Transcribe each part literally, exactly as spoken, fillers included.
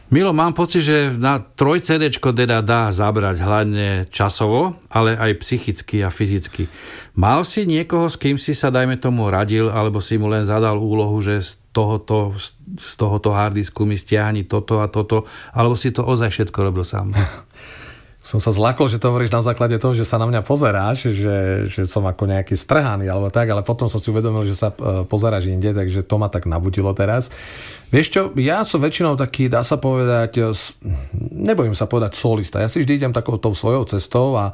Milo, mám pocit, že na troj cé déčko teda dá zabrať hlavne časovo, ale aj psychicky a fyzicky. Mal si niekoho, s kým si sa, dajme tomu, radil, alebo si mu len zadal úlohu, že z tohoto, z tohoto harddisku mi stiahni toto a toto, alebo si to ozaj všetko robil sám? Som sa zlakol, že to hovoríš na základe toho, že sa na mňa pozeráš, že, že som ako nejaký strhaný alebo tak, ale potom som si uvedomil, že sa pozeráš inde, takže to ma tak nabudilo teraz. Vieš čo, ja som väčšinou taký, dá sa povedať, nebojím sa povedať solista. Ja si vždy idem takou tou svojou cestou a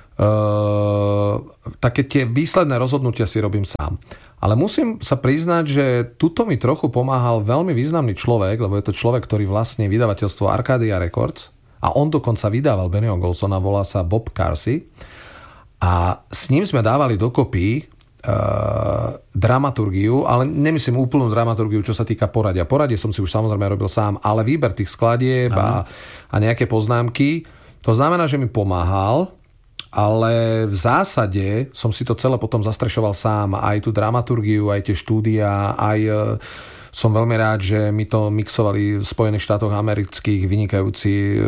Uh, také tie výsledné rozhodnutia si robím sám. Ale musím sa priznať, že tuto mi trochu pomáhal veľmi významný človek, lebo je to človek, ktorý vlastní vydavateľstvo Arcadia Records a on dokonca vydával Bennyho Golsona, volá sa Bob Carsey a s ním sme dávali dokopy uh, dramaturgiu, ale nemyslím úplnú dramaturgiu, čo sa týka poradia. Poradie som si už samozrejme robil sám, ale výber tých skladieb a, a nejaké poznámky, to znamená, že mi pomáhal, ale v zásade som si to celé potom zastrešoval sám, aj tú dramaturgiu, aj tie štúdia, aj som veľmi rád, že mi to mixovali v Spojených štátoch amerických vynikajúci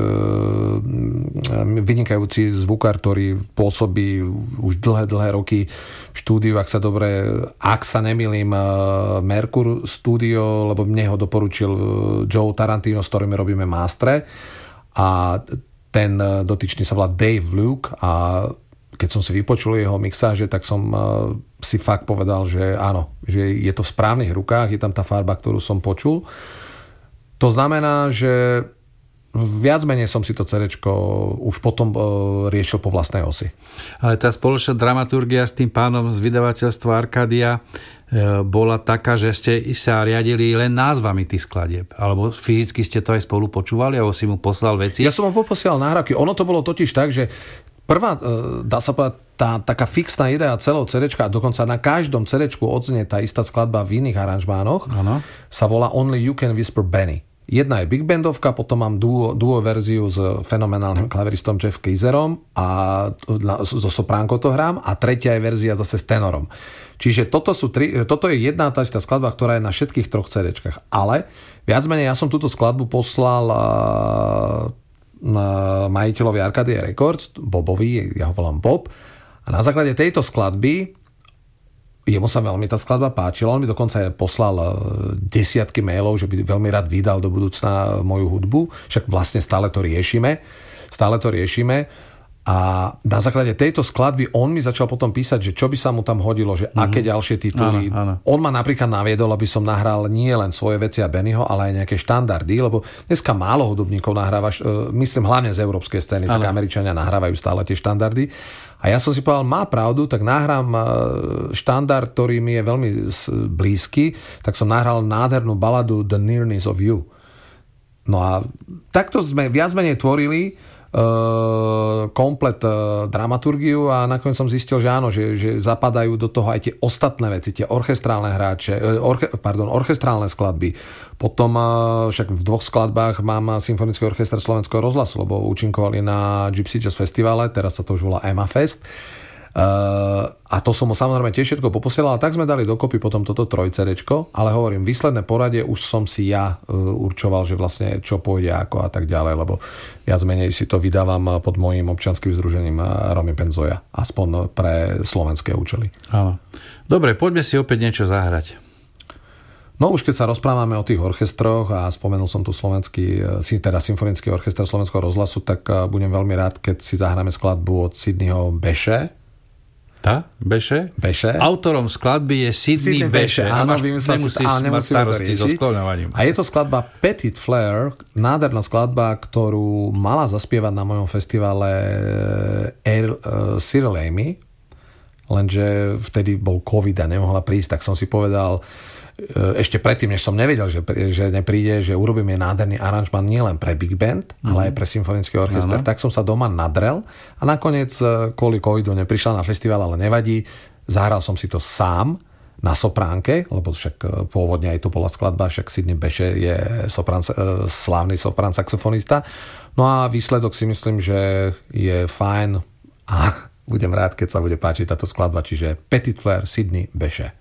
vynikajúci zvukár, ktorý pôsobí už dlhé, dlhé roky v štúdiu, ak sa dobre, ak sa nemýlim, Merkur Studio, lebo mne ho doporučil Joe Tarantino, s ktorými robíme mástre, a ten dotyčný sa volá Dave Luke a keď som si vypočul jeho mixáže, tak som si fakt povedal, že áno, že je to v správnych rukách, je tam tá farba, ktorú som počul. To znamená, že viac menej som si to cerečko už potom riešil po vlastnej osi. Ale tá spoločná dramaturgia s tým pánom z vydavateľstva Arcadia bola taká, že ste sa riadili len názvami tých skladieb? Alebo fyzicky ste to aj spolu počúvali? Alebo si mu poslal veci? Ja som mu poposielal nahrávky. Ono to bolo totiž tak, že prvá, dá sa povedať, tá taká fixná idea celého cé déčka, a dokonca na každom cé déčku odznie tá istá skladba v iných aranžmánoch, ano. Sa volá Only You Can Whisper Benny. Jedna je big bandovka, potom mám duo, duo verziu s fenomenálnym klaveristom Jeff Kaiserom a zo sopránkou to hrám, a tretia je verzia zase s tenorom. Čiže toto, sú tri, toto je jedna tá istá skladba, ktorá je na všetkých troch cé déčkach. Ale viac menej ja som túto skladbu poslal na majiteľovi Arcadia Records, Bobovi, ja ho volám Bob, a na základe tejto skladby jemu sa veľmi tá skladba páčila, on mi dokonca aj poslal desiatky mailov, že by veľmi rád vydal do budúcna moju hudbu, však vlastne stále to riešime, stále to riešime. A na základe tejto skladby on mi začal potom písať, že čo by sa mu tam hodilo, že mm-hmm. aké ďalšie tituly. Áno, áno. On ma napríklad naviedol, aby som nahral nie len svoje veci a Bennyho, ale aj nejaké štandardy, lebo dneska málo hudobníkov nahrávaš, myslím hlavne z európskej scény, tak Američania nahrávajú stále tie štandardy. A ja som si povedal, má pravdu, tak nahrám štandard, ktorý mi je veľmi blízky, tak som nahral nádhernú baladu The Nearness of You. No a takto sme viac menej tvorili Uh, komplet uh, dramaturgiu a nakoniec som zistil, že áno, že, že zapadajú do toho aj tie ostatné veci, tie orchestrálne hráče, uh, orche, pardon, orchestrálne skladby. Potom uh, však v dvoch skladbách mám Symfonický orchester Slovenského rozhlasu, lebo účinkovali na Gypsy Jazz Festivale, teraz sa to už volá Emma Fest. Uh, a to som mu samozrejme tiež všetko poposielal, a tak sme dali dokopy potom toto troj cé déčko, ale hovorím, výsledné poradie už som si ja uh, určoval, že vlastne čo pôjde ako a tak ďalej, lebo viac menej si to vydávam pod mojím občianskym združením Romy Penzoja, aspoň pre slovenské účely. Áno. Dobre, poďme si opäť niečo zahrať. No už keď sa rozprávame o tých orchestroch a spomenul som tu slovenský, teda Symfonický orchester Slovenského rozhlasu, tak budem veľmi rád, keď si zahráme skladbu od Sydneyho Beche. Tá? Beše? Beše. Autorom skladby je Sydney, Sydney Beche. Áno, nemusíš si, áno, mať starosti so skloňovaním. A je to skladba Petit Flair, nádherná skladba, ktorú mala zaspievať na mojom festivale Air, uh, Cyril Amy, lenže vtedy bol COVID a nemohla prísť, tak som si povedal, ešte predtým, než som nevedel, že, že nepríde, že urobíme nádherný aranžman nielen pre big band, mm. ale aj pre symfonický orchester, ano. Tak som sa doma nadrel a nakoniec kvôli covidu neprišla na festival, ale nevadí. Zahral som si to sám na sopránke, lebo však pôvodne aj to bola skladba, však Sydney Beche je soprán, slávny soprán saxofonista. No a výsledok si myslím, že je fajn a budem rád, keď sa bude páčiť táto skladba, čiže Petit Flair, Sydney Beche.